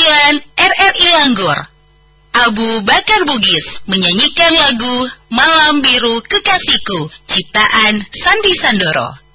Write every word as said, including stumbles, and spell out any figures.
Perwakilan R R I Langgur, Abu Bakar Bugis menyanyikan lagu Malam Biru Kekasihku, ciptaan Sandi Sandoro.